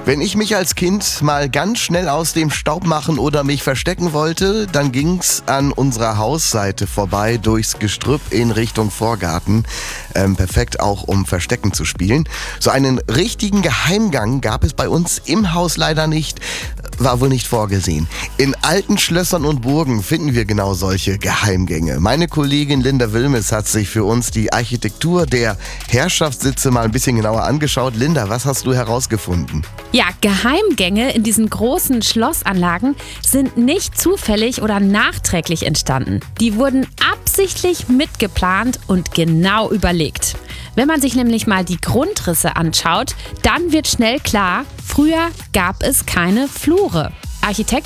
Wenn ich mich als Kind mal ganz schnell aus dem Staub machen oder mich verstecken wollte, dann ging's an unserer Hausseite vorbei durchs Gestrüpp in Richtung Vorgarten. Perfekt auch, um Verstecken zu spielen. So einen richtigen Geheimgang gab es bei uns im Haus leider nicht. War wohl nicht vorgesehen. In alten Schlössern und Burgen finden wir genau solche Geheimgänge. Meine Kollegin Linda Wilmes hat sich für uns die Architektur der Herrschaftssitze mal ein bisschen genauer angeschaut. Linda, was hast du herausgefunden? Ja, Geheimgänge in diesen großen Schlossanlagen sind nicht zufällig oder nachträglich entstanden. Die wurden absichtlich mitgeplant und genau überlegt. Wenn man sich nämlich mal die Grundrisse anschaut, dann wird schnell klar, früher gab es keine Flure. Architekt